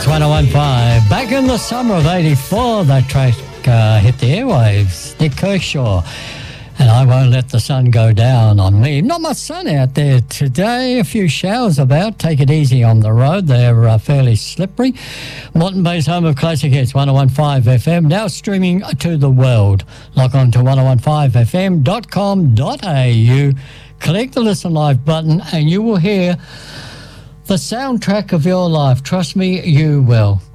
Hits 101.5. Back in the summer of 84, that track hit the airwaves. Nick Kershaw. And I won't let the sun go down on me. Not much sun out there today. A few showers about. Take it easy on the road. They're fairly slippery. Moreton Bay's home of classic hits, 101.5 FM. Now streaming to the world. Log on to 101.5fm.com.au. Click the Listen Live button and you will hear the soundtrack of your life. Trust me, you will.